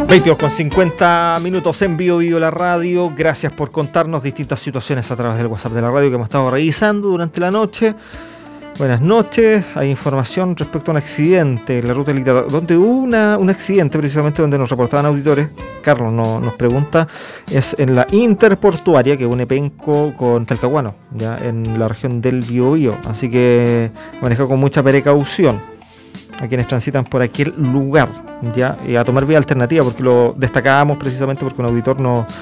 22:50 en Bio la radio. Gracias por contarnos distintas situaciones a través del WhatsApp de la radio que hemos estado revisando durante la noche. Buenas noches. Hay información respecto a un accidente en la ruta litoral, donde hubo un accidente precisamente donde nos reportaban auditores. Carlos nos pregunta, es en la interportuaria que une Penco con Talcahuano, ya en la región del Biobío. Así que maneja con mucha precaución a quienes transitan por aquel lugar, ya, y a tomar vía alternativa, porque lo destacábamos precisamente porque un auditor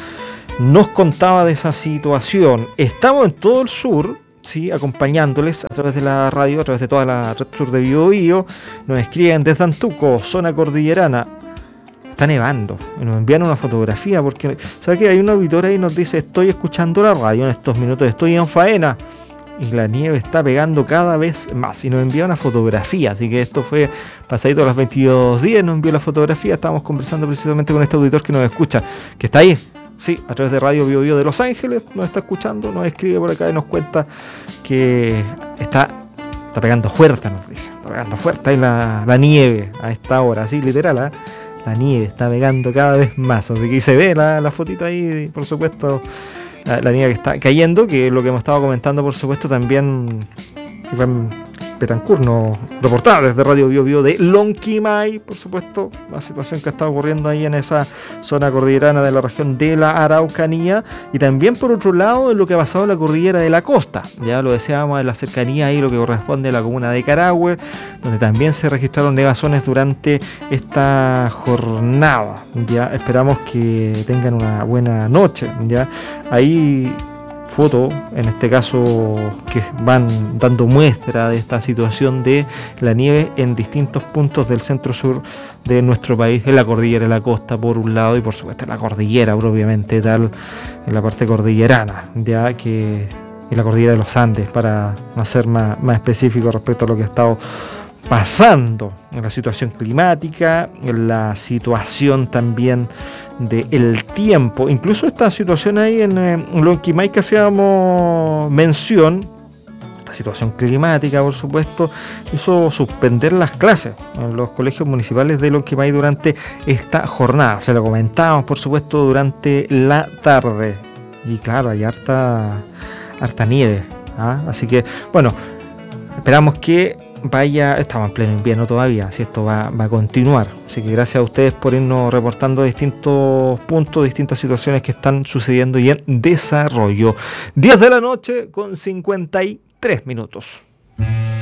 nos contaba de esa situación. Estamos en todo el sur, sí, acompañándoles a través de la radio, a través de toda la red sur de Biobío. Nos escriben desde Antuco, zona cordillerana. Está nevando, y nos envían una fotografía, porque ¿sabe qué? Hay un auditor ahí y nos dice: estoy escuchando la radio en estos minutos, estoy en faena y la nieve está pegando cada vez más, y nos envía una fotografía. Así que esto fue pasadito a las 22:10, nos envió la fotografía. Estábamos conversando precisamente con este auditor que nos escucha, que está ahí, sí, a través de Radio Biobío de Los Ángeles, nos está escuchando, nos escribe por acá y nos cuenta que está pegando fuerte, nos dice, está pegando fuerte ahí la nieve a esta hora, así literal, ¿eh? La nieve está pegando cada vez más, así que se ve la fotito ahí, por supuesto, la nieve que está cayendo, que es lo que hemos estado comentando, por supuesto, también Iván Betancourt nos reportaba desde Radio Biobío de Lonquimay, por supuesto, la situación que está ocurriendo ahí en esa zona cordillerana de la región de la Araucanía, y también por otro lado en lo que ha pasado en la cordillera de la costa. Ya lo decíamos, en la cercanía ahí, lo que corresponde a la comuna de Carahue, donde también se registraron nevazones durante esta jornada. Ya esperamos que tengan una buena noche. Ya ahí foto, en este caso, que van dando muestra de esta situación de la nieve en distintos puntos del centro-sur de nuestro país, en la cordillera de la costa por un lado, y por supuesto en la cordillera propiamente tal, en la parte cordillerana, ya que en la cordillera de los Andes, para ser más específico respecto a lo que ha estado pasando en la situación climática, en la situación también del tiempo, incluso esta situación ahí en Lonquimay que hacíamos mención, esta situación climática, por supuesto, hizo suspender las clases en los colegios municipales de Lonquimay durante esta jornada. Se lo comentábamos, por supuesto, durante la tarde, y claro, hay harta nieve, ¿ah? Así que, bueno, esperamos que estamos en pleno invierno todavía, si esto va a continuar. Así que gracias a ustedes por irnos reportando distintos puntos, distintas situaciones que están sucediendo y en desarrollo. 10 de la noche con 53 minutos.